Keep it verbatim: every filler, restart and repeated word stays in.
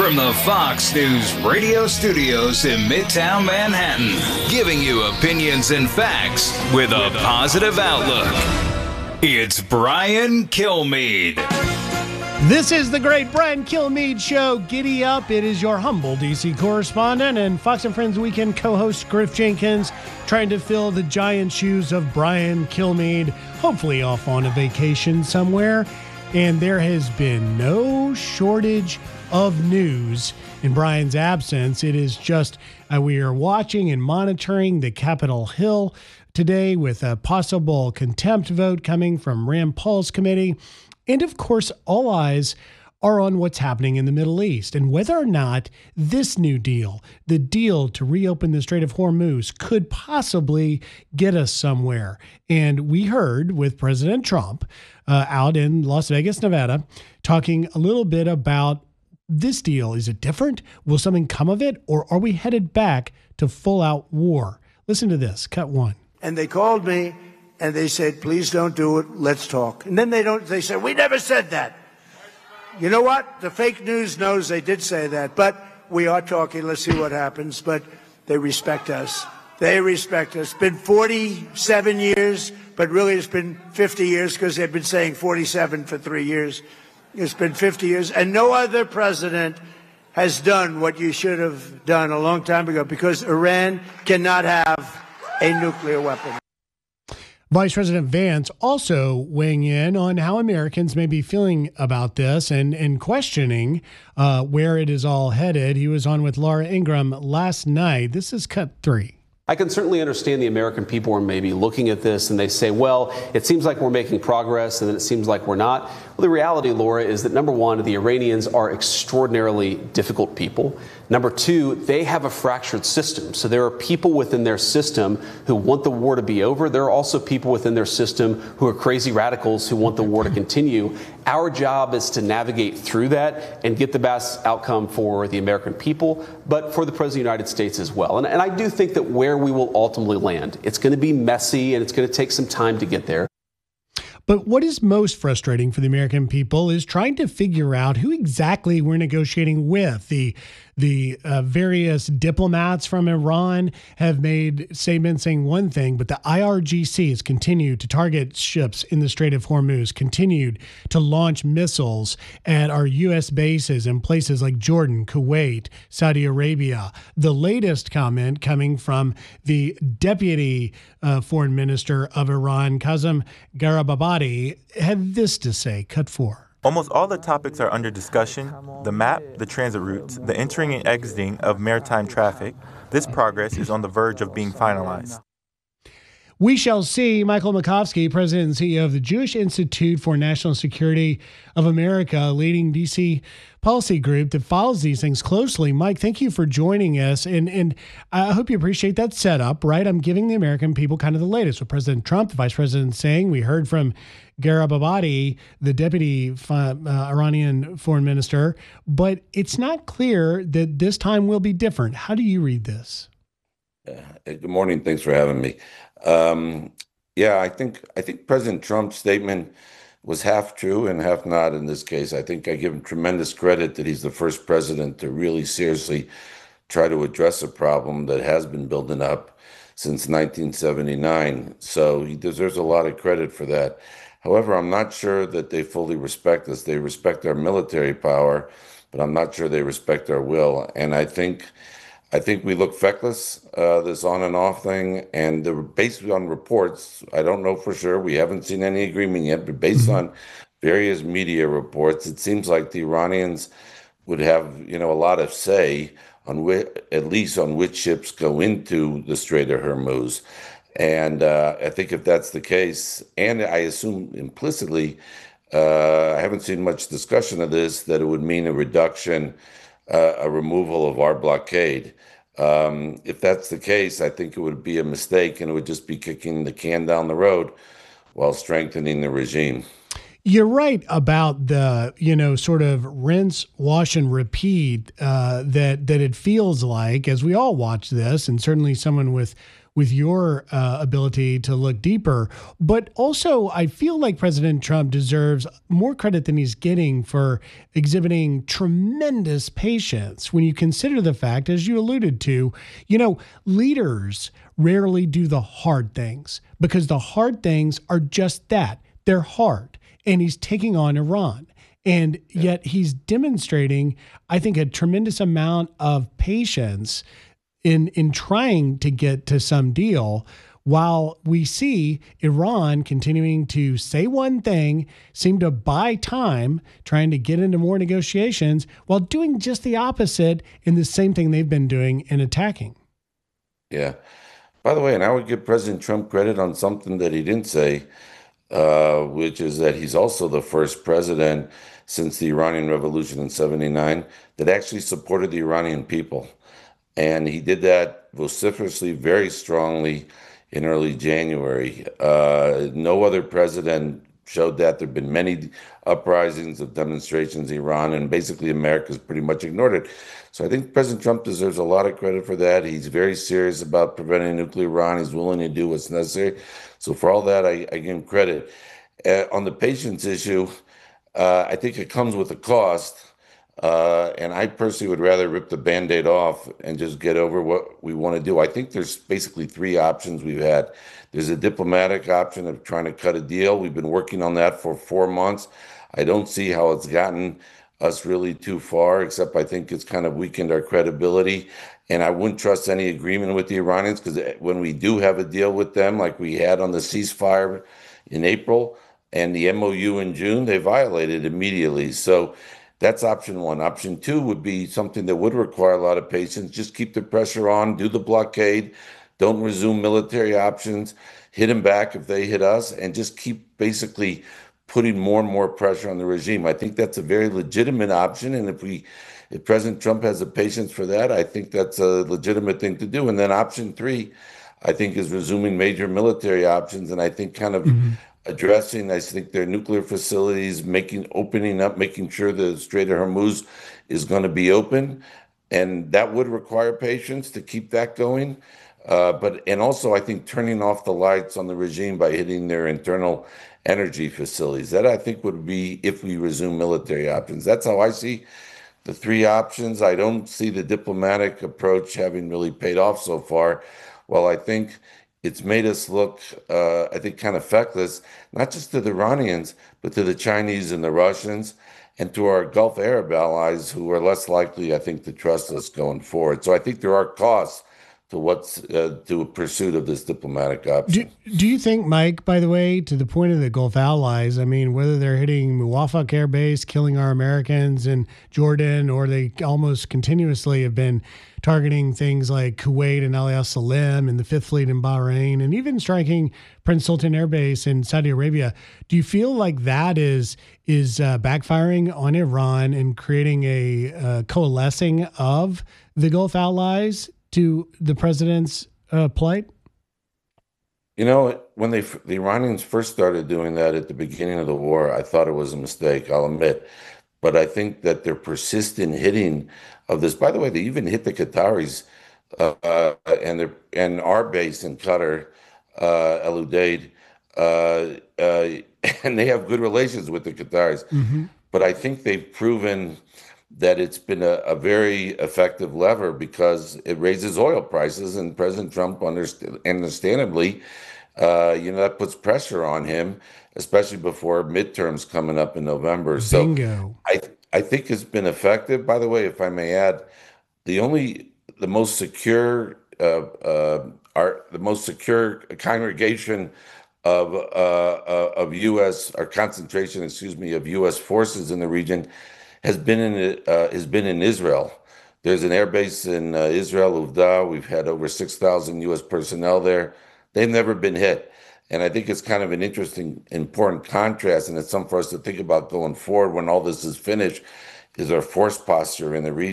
From the Fox News radio studios in Midtown Manhattan, giving you opinions and facts with a positive outlook. It's Brian Kilmeade. This is the great Brian Kilmeade Show. Giddy up. It is your humble D C correspondent and Fox and Friends Weekend co-host Griff Jenkins trying to fill the giant shoes of Brian Kilmeade, hopefully off on a vacation somewhere. And there has been no shortage of news in Brian's absence. It is just uh, we are watching and monitoring the Capitol Hill today with a possible contempt vote coming from Rand Paul's committee. And of course, all eyes are on what's happening in the Middle East and whether or not this new deal, the deal to reopen the Strait of Hormuz, could possibly get us somewhere. And we heard with President Trump uh, out in Las Vegas, Nevada, talking a little bit about this deal. Is it different? Will something come of it? Or are we headed back to full-out war? Listen to this. Cut one. And they called me and they said, please don't do it. Let's talk. And then they don't. They said, we never said that. You know what? The fake news knows they did say that. But we are talking. Let's see what happens. But they respect us. They respect us. It's been forty-seven years, but really it's been fifty years because they've been saying forty-seven for three years. It's been fifty years. And no other president has done what you should have done a long time ago, because Iran cannot have a nuclear weapon. Vice President Vance also weighing in on how Americans may be feeling about this and, and questioning uh, where it is all headed. He was on with Laura Ingraham last night. This is cut three. I can certainly understand the American people are maybe looking at this and they say, well, it seems like we're making progress and then it seems like we're not. Well, the reality, Laura, is that number one, the Iranians are extraordinarily difficult people. Number two, they have a fractured system. So there are people within their system who want the war to be over. There are also people within their system who are crazy radicals who want the war to continue. Our job is to navigate through that and get the best outcome for the American people, but for the President of the United States as well. And, and I do think that where we will ultimately land, it's going to be messy and it's going to take some time to get there. But what is most frustrating for the American people is trying to figure out who exactly we're negotiating with. The the uh, various diplomats from Iran have made statements saying one thing, but the I R G C has continued to target ships in the Strait of Hormuz, continued to launch missiles at our U S bases in places like Jordan, Kuwait, Saudi Arabia. The latest comment coming from the deputy uh, foreign minister of Iran, Kazem Garibabadi, had this to say, cut four. Almost all the topics are under discussion: the map, the transit routes, the entering and exiting of maritime traffic. This progress is on the verge of being finalized. We shall see. Michael Makovsky, President and C E O of the Jewish Institute for National Security of America, a leading D C policy group that follows these things closely. Mike, thank you for joining us. And and I hope you appreciate that setup, right? I'm giving the American people kind of the latest. With President Trump, the vice president, saying, we heard from Garibabadi, the deputy uh, Iranian foreign minister, but it's not clear that this time will be different. How do you read this? Uh, good morning. Thanks for having me. Um, yeah, I think I think President Trump's statement was half true and half not in this case. I think I give him tremendous credit that he's the first president to really seriously try to address a problem that has been building up since nineteen seventy-nine. So he deserves a lot of credit for that. However, I'm not sure that they fully respect us. They respect our military power, but I'm not sure they respect our will. And I think I think we look feckless, uh, this on and off thing, and the, based on reports, I don't know for sure, we haven't seen any agreement yet, but based mm-hmm. on various media reports, it seems like the Iranians would have, you know, a lot of say on which, at least on which ships go into the Strait of Hormuz. And uh, I think if that's the case, and I assume implicitly, uh, I haven't seen much discussion of this, that it would mean a reduction, uh, a removal of our blockade. Um, if that's the case, I think it would be a mistake and it would just be kicking the can down the road while strengthening the regime. You're right about the, you know, sort of rinse, wash, and repeat uh, that that it feels like as we all watch this, and certainly someone with with your uh, ability to look deeper. But also, I feel like President Trump deserves more credit than he's getting for exhibiting tremendous patience when you consider the fact, as you alluded to, you know, leaders rarely do the hard things because the hard things are just that. They're hard. And he's taking on Iran. And yet he's demonstrating, I think, a tremendous amount of patience in in trying to get to some deal, while we see Iran continuing to say one thing, seem to buy time, trying to get into more negotiations, while doing just the opposite in the same thing they've been doing in attacking. Yeah. By the way, and I would give President Trump credit on something that he didn't say, uh, which is that he's also the first president since the Iranian Revolution in seventy-nine that actually supported the Iranian people. And he did that vociferously, very strongly in early January. Uh, no other president showed that. There have been many uprisings of demonstrations in Iran, and basically America's pretty much ignored it. So I think President Trump deserves a lot of credit for that. He's very serious about preventing nuclear Iran. He's willing to do what's necessary. So for all that, I, I give him credit. Uh, on the patience issue, uh, I think it comes with a cost. Uh, and I personally would rather rip the Band-Aid off and just get over what we want to do. I think there's basically three options we've had. There's a diplomatic option of trying to cut a deal. We've been working on that for four months. I don't see how it's gotten us really too far, except I think it's kind of weakened our credibility. And I wouldn't trust any agreement with the Iranians, because when we do have a deal with them, like we had on the ceasefire in April and the M O U in June, they violated immediately. So that's option one. Option two would be something that would require a lot of patience. Just keep the pressure on, do the blockade, don't resume military options, hit them back if they hit us, and just keep basically putting more and more pressure on the regime. I think that's a very legitimate option. And if we, if President Trump has the patience for that, I think that's a legitimate thing to do. And then option three, I think, is resuming major military options. And I think kind of mm-hmm. addressing, I think, their nuclear facilities, making, opening up, making sure the Strait of Hormuz is going to be open. And that would require patience to keep that going. Uh, but, and also, I think, turning off the lights on the regime by hitting their internal energy facilities. That, I think, would be if we resume military options. That's how I see the three options. I don't see the diplomatic approach having really paid off so far. Well, I think it's made us look, uh, I think, kind of feckless, not just to the Iranians, but to the Chinese and the Russians, and to our Gulf Arab allies, who are less likely, I think, to trust us going forward. So I think there are costs to what's uh, to a pursuit of this diplomatic option. Do, do you think, Mike, by the way, to the point of the Gulf allies, I mean, whether they're hitting Muwafaq Air Base, killing our Americans in Jordan, or they almost continuously have been targeting things like Kuwait and Al Salim and the Fifth Fleet in Bahrain, and even striking Prince Sultan Air Base in Saudi Arabia, do you feel like that is is uh, backfiring on Iran and creating a uh, coalescing of the Gulf allies to the president's uh, plight? You know, when they the Iranians first started doing that at the beginning of the war, I thought it was a mistake, I'll admit. But I think that their persistent hitting of this, by the way, they even hit the Qataris uh, uh, and their and our base in Qatar, uh, Al Udeid, uh, uh, and they have good relations with the Qataris. Mm-hmm. But I think they've proven that it's been a, a very effective lever, because it raises oil prices, and President Trump, underst- understandably, uh, you know, that puts pressure on him, especially before midterms coming up in November. Bingo. So I I think it's been effective. By the way, if I may add, the only the most secure uh, uh, our the most secure congregation of uh, uh, of U S or concentration, excuse me, of U S forces in the region has been in uh, has been in Israel. There's an air base in uh, Israel, Uvda. We've had over six thousand U S personnel there. They've never been hit. And I think it's kind of an interesting, important contrast, and it's something for us to think about going forward when all this is finished, is our force posture in the region.